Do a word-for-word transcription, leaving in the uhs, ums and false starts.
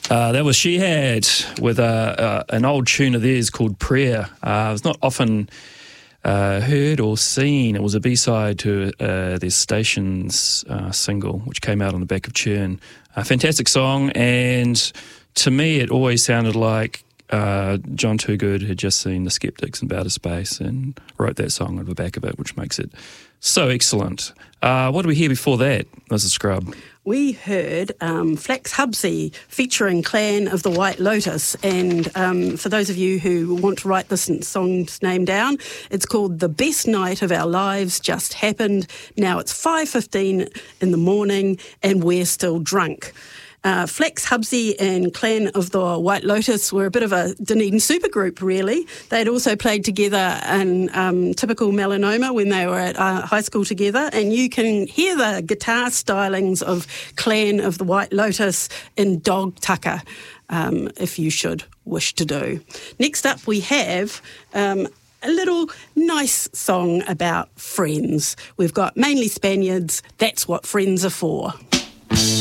Uh, that was She Had with uh, uh, an old tune of theirs called Prayer. Uh, it's not often uh, heard or seen. It was a B-side to uh, their station's uh, single, which came out on the back of Churn. A fantastic song, and to me it always sounded like uh, John Toogood had just seen The Skeptics and Outer Space and wrote that song on the back of it, which makes it so excellent. Uh, what did we hear before that, Missus Scrub? We heard um, Flax Hubsy featuring Clan of the White Lotus, and um, for those of you who want to write this song's name down, it's called The Best Night of Our Lives Just Happened. Now it's five fifteen in the morning and we're still drunk. Uh, Flax Hubsy and Clan of the White Lotus were a bit of a Dunedin supergroup, really. They'd also played together in um, typical Melanoma when they were at uh, high school together, and you can hear the guitar stylings of Clan of the White Lotus in Dog Tucker, um, if you should wish to do. Next up we have um, a little nice song about friends. We've got Mainly Spaniards, That's What Friends Are For.